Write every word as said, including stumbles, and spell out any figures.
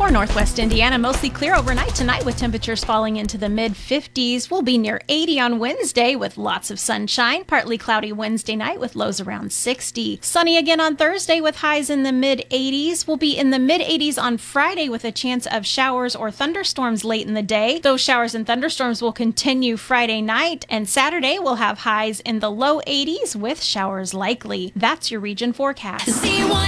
For Northwest Indiana, mostly clear overnight tonight with temperatures falling into the mid fifties. We'll be near eighty on Wednesday with lots of sunshine. Partly cloudy Wednesday night with lows around sixty. Sunny again on Thursday with highs in the mid eighties. We'll be in the mid eighties on Friday with a chance of showers or thunderstorms late in the day. Those showers and thunderstorms will continue Friday night, and Saturday we'll have highs in the low eighties with showers likely. That's your region forecast.